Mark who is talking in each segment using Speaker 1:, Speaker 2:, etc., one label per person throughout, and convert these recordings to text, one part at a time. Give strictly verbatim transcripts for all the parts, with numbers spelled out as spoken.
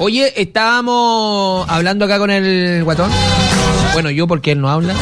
Speaker 1: Oye, estábamos hablando acá con el guatón. Bueno, yo porque él no habla.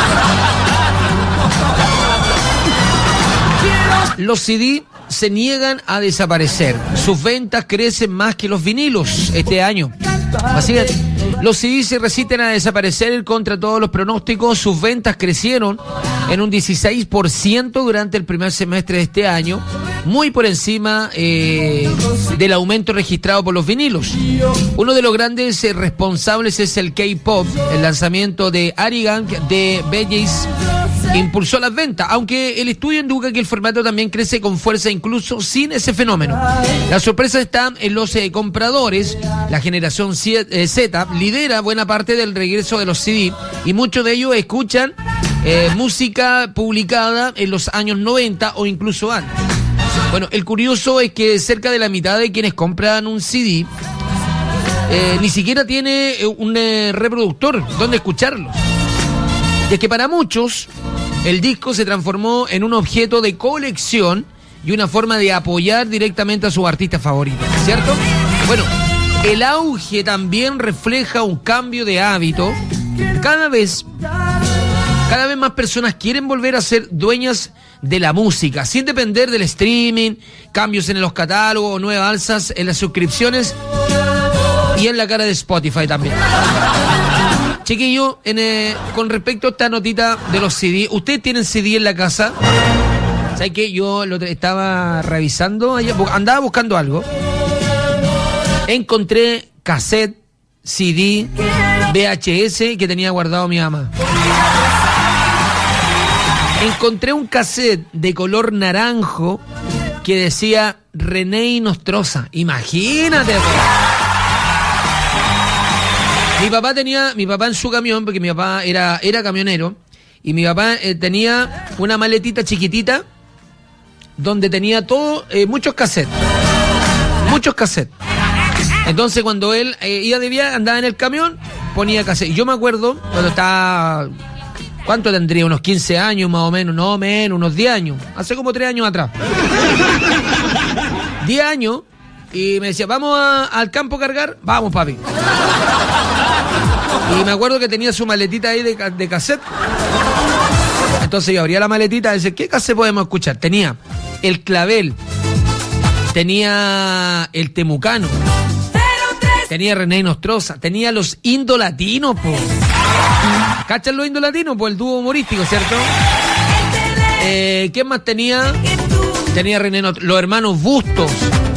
Speaker 1: Los C D se niegan a desaparecer. Sus ventas crecen más que los vinilos este año. Así es. Los C D se resisten a desaparecer contra todos los pronósticos. Sus ventas crecieron en un dieciséis por ciento durante el primer semestre de este año, muy por encima eh, del aumento registrado por los vinilos. Uno de los grandes eh, responsables es el K-pop. El lanzamiento de Arigang de Bee Gees impulsó las ventas, aunque el estudio indica que el formato también crece con fuerza incluso sin ese fenómeno. La sorpresa está en los eh, compradores. La generación Z lidera buena parte del regreso de los C D y muchos de ellos escuchan eh, música publicada en los años noventa o incluso antes. Bueno, el curioso es que cerca de la mitad de quienes compran un C D eh, ni siquiera tiene un eh, reproductor donde escucharlo. Y es que para muchos el disco se transformó en un objeto de colección y una forma de apoyar directamente a sus artistas favoritos, ¿cierto? Bueno, el auge también refleja un cambio de hábito. Cada vez, cada vez más personas quieren volver a ser dueñas de la música, sin depender del streaming, cambios en los catálogos o nuevas alzas en las suscripciones y en la cara de Spotify también. Chiquillo, en, eh, con respecto a esta notita de los C D, ¿ustedes tienen C D en la casa? ¿Sabes qué? Yo lo estaba revisando, andaba buscando algo. Encontré cassette, C D, V H S que tenía guardado mi mamá. Encontré un cassette de color naranjo que decía René Nostroza. Imagínate. Mi papá tenía, mi papá en su camión, porque mi papá era, era camionero, y mi papá eh, tenía una maletita chiquitita donde tenía todo, eh, muchos cassettes. Muchos cassettes. Entonces cuando él eh, iba de viaje, andaba en el camión, ponía cassette. Y yo me acuerdo cuando estaba, ¿cuánto tendría? Unos quince años más o menos, no menos, unos diez años. Hace como tres años atrás. diez años, y me decía, ¿vamos a, al campo a cargar? Vamos, papi. Y me acuerdo que tenía su maletita ahí de, de cassette. Entonces yo abría la maletita y decía, ¿qué cassette podemos escuchar? Tenía El Clavel, tenía El Temucano, tenía René Nostroza, tenía Los Indolatinos, po. ¿Cachan los Indolatinos? Pues el dúo humorístico, ¿cierto? Eh, ¿Qué más tenía? Tenía René Nostroza, Los Hermanos Bustos.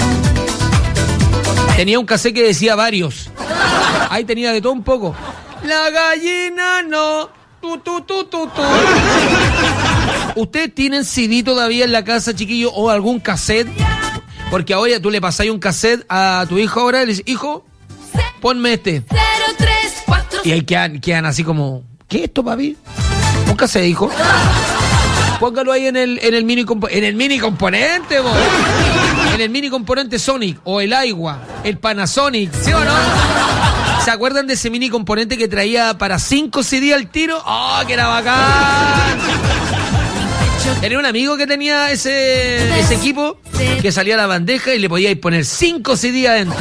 Speaker 1: Tenía un cassette que decía Varios. Ahí tenía de todo un poco. La gallina no. Tu, tu, tu, tu, tu. ¿Ustedes tienen C D todavía en la casa, chiquillo, o algún cassette? Porque ahora tú le pasás un cassette a tu hijo ahora y le dices, hijo, ponme este. Y ahí quedan, quedan así como, ¿qué es esto, papi? Un cassette, hijo. Póngalo ahí en el, en el mini compo- en el mini componente, bo. En el mini componente Sonic o el Aiwa, el Panasonic, ¿sí o no? ¿Se acuerdan de ese mini componente que traía para cinco C D al tiro? ¡Oh, que era bacán! Tenía un amigo que tenía ese, ese equipo que salía a la bandeja y le podíais poner cinco C D adentro.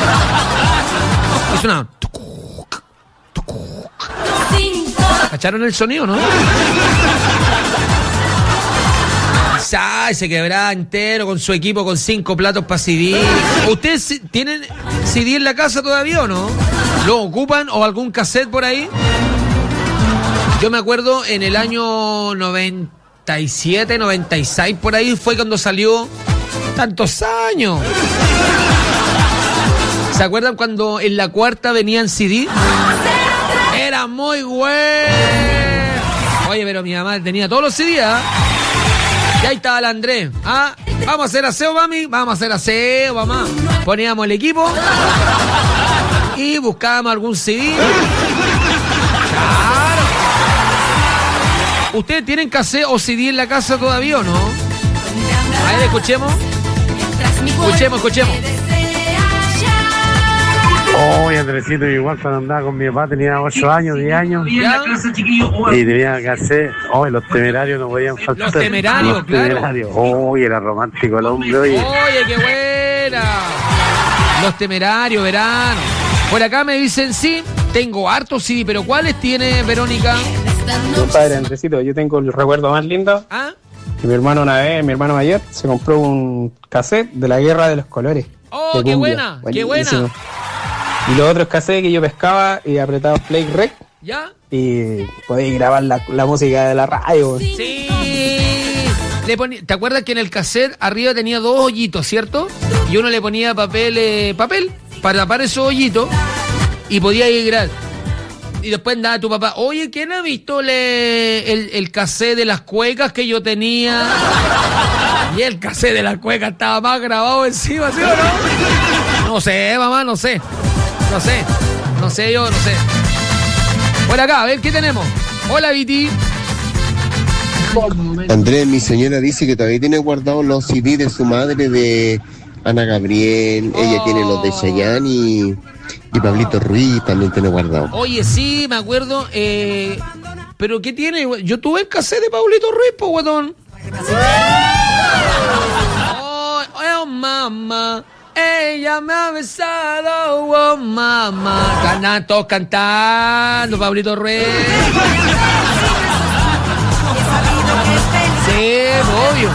Speaker 1: Es una... ¿Cacharon el sonido, no? Y se quebraba entero con su equipo con cinco platos para C D. ¿Ustedes tienen C D en la casa todavía o no? ¿Lo ocupan o algún cassette por ahí? Yo me acuerdo en el año noventa y siete, noventa y seis, por ahí fue cuando salió Tantos Años. ¿Se acuerdan cuando en la cuarta venían C D? Era muy bueno. Oye, pero mi mamá tenía todos los C D, ¿eh? Y ahí estaba el Andrés. Ah, vamos a hacer aseo, mami. Vamos a hacer aseo, mamá. Poníamos el equipo y buscábamos algún C D. Claro. ¿Ustedes tienen cassette o C D en la casa todavía o no? A ver, escuchemos. Escuchemos, escuchemos.
Speaker 2: Oye, Andresito, igual cuando andaba con mi papá tenía ocho años, diez años.
Speaker 1: ¿Ya?
Speaker 2: Y tenía que hacer, oye, los temerarios no podían faltar.
Speaker 1: Los temerarios,
Speaker 2: los
Speaker 1: claro.
Speaker 2: Temerarios. Oye, era romántico el hombre, oye.
Speaker 1: Oye, qué buena. Los Temerarios, Verano. Por acá me dicen, sí, tengo hartos C D, pero ¿cuáles tiene, Verónica?
Speaker 3: Compadre Andresito, yo tengo el recuerdo más lindo.
Speaker 1: ¿Ah?
Speaker 3: Que mi hermano una vez, mi hermano mayor, se compró un cassette de la Guerra de los Colores.
Speaker 1: ¡Oh, qué buena! ¡Qué buena!
Speaker 3: Y los otros cassettes que yo pescaba y apretaba play rec.
Speaker 1: ¿Ya?
Speaker 3: Y podéis grabar la, la música de la radio.
Speaker 1: Sí. Le ponía, ¿te acuerdas que en el cassette arriba tenía dos hoyitos, cierto? Y uno le ponía papel, eh, papel para tapar esos hoyitos y podía ir grabar. Y después andaba tu papá, oye, ¿quién ha visto le, el, el cassette de las cuecas que yo tenía? Y el cassette de las cuecas estaba más grabado encima, ¿sí o no? No sé, mamá, no sé. No sé. No sé, yo no sé. Por acá, a ver, ¿qué tenemos? Hola, Viti.
Speaker 4: Andrés, mi señora dice que todavía tiene guardados los C D de su madre de Ana Gabriel. Oh. Ella tiene los de Chayanne y... Y Pablito Ruiz también tiene guardado.
Speaker 1: Oye, sí, me acuerdo. Eh, ¿Pero qué tiene? Yo tuve el cassette de Pablito Ruiz, po, guatón. Oh, oh, mamá, ella me ha besado, oh, mamá. Cantan todos cantando, Pablito Ruiz. Sí, obvio.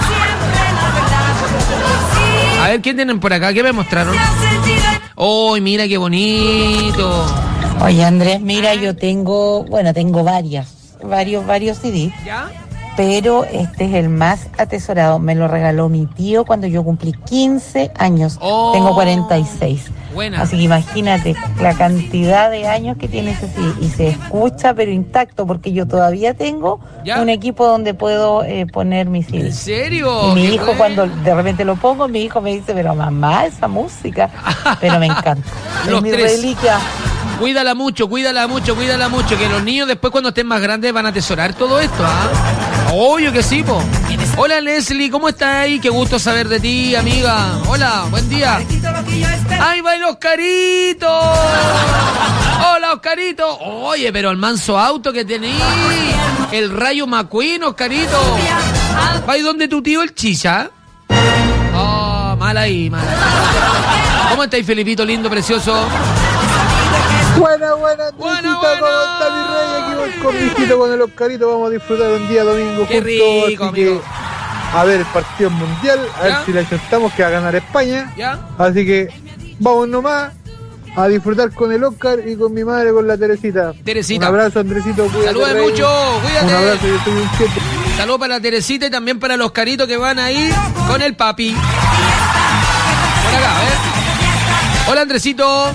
Speaker 1: A ver, ¿quién tienen por acá? ¿Qué me mostraron? ¡Oh, mira qué bonito!
Speaker 5: Oye, Andrés, mira, yo tengo, bueno, tengo varias, varios, varios C D.
Speaker 1: ¿Ya?
Speaker 5: Pero este es el más atesorado. Me lo regaló mi tío cuando yo cumplí quince años. Oh, tengo cuarenta y seis.
Speaker 1: Buena.
Speaker 5: Así que imagínate la cantidad de años que tiene ese C D. Y se escucha, pero intacto, porque yo todavía tengo ¿Ya? un equipo donde puedo eh, poner mis C D.
Speaker 1: ¿En serio?
Speaker 5: Y mi hijo,
Speaker 1: bueno.
Speaker 5: cuando de repente lo pongo, mi hijo me dice, pero mamá, esa música. Pero me encanta.
Speaker 1: Los
Speaker 5: es mi
Speaker 1: tres.
Speaker 5: reliquia.
Speaker 1: Cuídala mucho, cuídala mucho, cuídala mucho. Que los niños después cuando estén más grandes van a atesorar todo esto, ¿ah? Obvio que sí, po. Hola, Leslie, ¿cómo estás ahí? Qué gusto saber de ti, amiga. Hola, buen día. ¡Ay, va el Oscarito! Hola, Oscarito. Oye, pero el manso auto que tenés. El Rayo McQueen, Oscarito. ¿Va y donde tu tío el Chicha? Oh, mal ahí, mal ahí. ¿Cómo estáis, Felipito, lindo, precioso?
Speaker 6: Buena, buena,
Speaker 1: buena, buena.
Speaker 6: ¿Cómo está mi rey? Aquí voy con mi hijito, con el Oscarito. Vamos a disfrutar un día domingo
Speaker 1: Qué
Speaker 6: juntos.
Speaker 1: rico,
Speaker 6: así
Speaker 1: amigo.
Speaker 6: Que, a ver el partido mundial, a
Speaker 1: ¿Ya?
Speaker 6: ver si la acertamos que va a ganar España.
Speaker 1: ¿Ya?
Speaker 6: Así que vamos nomás a disfrutar con el Oscar y con mi madre, con la Teresita.
Speaker 1: Teresita.
Speaker 6: Un abrazo, Andresito.
Speaker 1: Saludos mucho, cuídate.
Speaker 6: Un abrazo, yo soy un siete.
Speaker 1: Saludos para la Teresita y también para los Oscaritos que van ahí con el papi. Por acá, a ver. Hola, Andresito.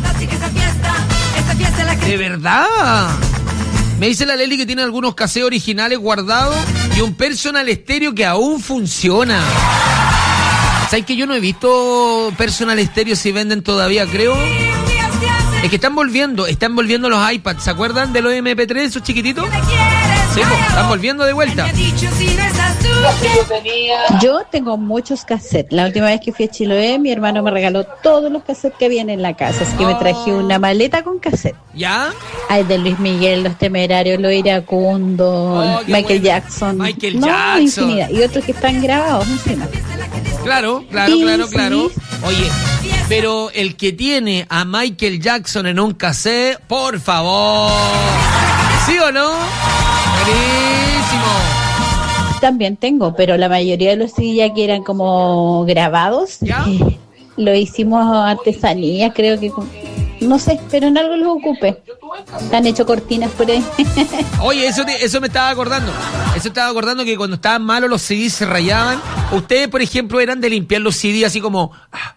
Speaker 1: ¿De verdad? Me dice la Leli que tiene algunos cassettes originales guardados y un personal estéreo que aún funciona. ¿Sabes que yo no he visto personal estéreo si venden todavía, creo? Es que están volviendo, están volviendo los iPads. ¿Se acuerdan de los eme pe tres, esos chiquititos? Sí, pues, están volviendo de vuelta.
Speaker 7: Yo tengo muchos cassettes. La última vez que fui a Chiloé, mi hermano me regaló todos los cassettes que habían en la casa. Así que me traje una maleta con cassette.
Speaker 1: ¿Ya?
Speaker 7: Hay de Luis Miguel, Los Temerarios, Los Iracundos,
Speaker 1: oh,
Speaker 7: Michael
Speaker 1: bueno.
Speaker 7: Jackson.
Speaker 1: Michael
Speaker 7: no,
Speaker 1: Jackson.
Speaker 7: Infinidad. Y otros que están grabados encima.
Speaker 1: Claro, claro,
Speaker 7: y
Speaker 1: claro,
Speaker 7: sí.
Speaker 1: claro. Oye, pero el que tiene a Michael Jackson en un cassette, por favor. ¿Sí o no? Buenísimo.
Speaker 7: También tengo, pero la mayoría de los C D ya que eran como grabados, eh, lo hicimos artesanía, creo que, no sé, pero en algo los ocupé. Han hecho cortinas por ahí.
Speaker 1: Oye, eso, te, eso me estaba acordando. Eso estaba acordando que cuando estaban malos los C D se rayaban. Ustedes, por ejemplo, eran de limpiar los C D así como...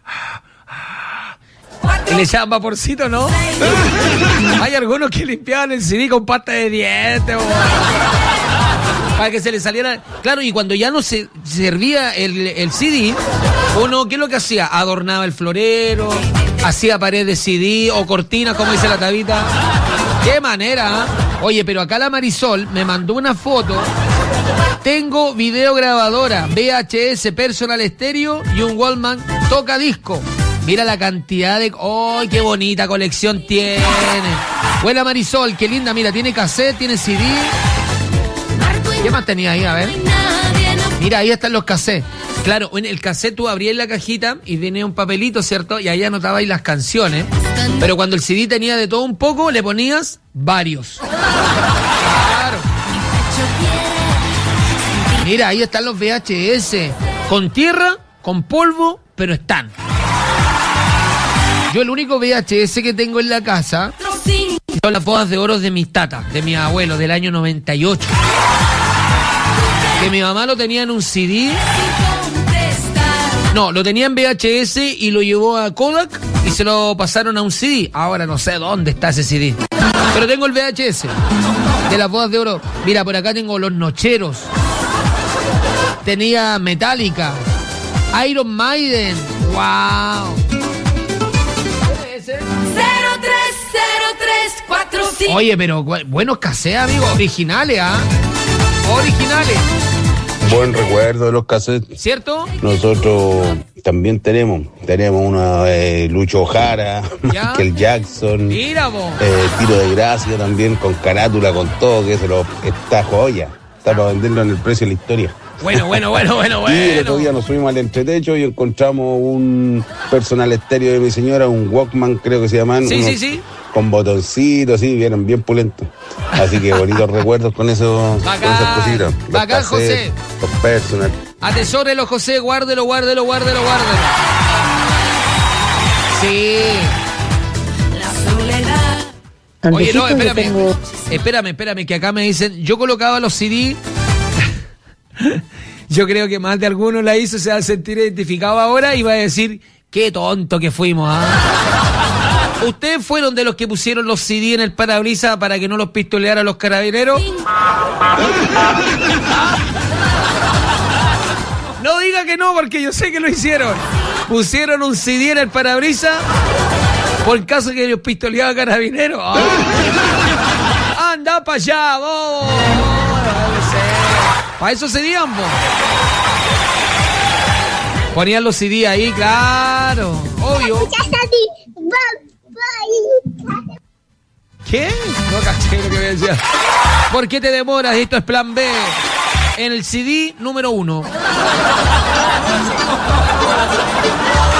Speaker 1: Y le echaban vaporcito, ¿no? Hay algunos que limpiaban el C D con pasta de dientes, o... para que se le saliera. Claro, y cuando ya no se servía el, el C D, uno, ¿qué es lo que hacía? Adornaba el florero, hacía pared de C D o cortinas, como dice la Tabita. ¡Qué manera! ¿Eh? Oye, pero acá la Marisol me mandó una foto. Tengo videograbadora, V H S, personal estéreo y un Walkman toca disco. Mira la cantidad de... ¡Ay, qué bonita colección tiene! Buena Marisol, qué linda. Mira, tiene cassette, tiene C D. ¿Qué más tenía ahí? A ver. Mira, ahí están los cassettes. Claro, en el cassette tú abrías la cajita y venía un papelito, ¿cierto? Y ahí anotabais las canciones. Pero cuando el C D tenía de todo un poco, le ponías varios. Claro. Mira, ahí están los V H S. Con tierra, con polvo, pero están. Yo el único V H S que tengo en la casa son las bodas de oro de mis tatas, de mi abuelo, del año noventa y ocho. Que mi mamá lo tenía en un C D. No, lo tenía en V H S y lo llevó a Kodak y se lo pasaron a un C D. Ahora no sé dónde está ese C D. Pero tengo el V H S de las bodas de oro. Mira, por acá tengo Los Nocheros. Tenía Metallica. Iron Maiden. ¡Wow!
Speaker 8: cero tres cero tres cuatro cinco.
Speaker 1: Oye, pero buenos cassettes, amigos. Originales, ¿ah? ¿eh? Originales.
Speaker 9: Buen recuerdo de los cassettes.
Speaker 1: ¿Cierto?
Speaker 9: Nosotros también tenemos. Tenemos una eh, Lucho Jara, Michael Jackson.
Speaker 1: Mira, vos.
Speaker 9: Eh, Tiro de Gracia también, con carátula, con todo, que se lo está joya. Está para venderlo en el precio de la historia.
Speaker 1: Bueno, bueno, bueno, bueno, bueno.
Speaker 9: Y el otro día nos subimos al entretecho y encontramos un personal estéreo de mi señora, un Walkman creo que se llaman.
Speaker 1: Sí,
Speaker 9: unos,
Speaker 1: sí, sí.
Speaker 9: Con botoncitos, sí, vieron bien pulentos. Así que bonitos recuerdos con, eso, con esas cositas. Los
Speaker 1: Bacán, José.
Speaker 9: Los personal.
Speaker 1: Atesórelo, José, guárdelo, guárdelo, guárdelo, guárdelo. Sí.
Speaker 8: La soledad.
Speaker 1: Oye, no, espérame. Espérame, espérame, que acá me dicen, yo colocaba los C D. Yo creo que más de alguno la hizo, se va a sentir identificado ahora y va a decir, qué tonto que fuimos, ¿ah? ¿Ustedes fueron de los que pusieron los C D en el parabrisas para que no los pistolearan los carabineros? No diga que no, porque yo sé que lo hicieron. Pusieron un C D en el parabrisas por caso que los pistoleaba carabineros. ¡Ah! ¡Anda para allá, vos! Para eso se digan, vos. Ponían los C D ahí, claro. Obvio. ¿Qué? No caché lo que me decía. ¿Por qué te demoras? Esto es Plan B. En el C D número uno.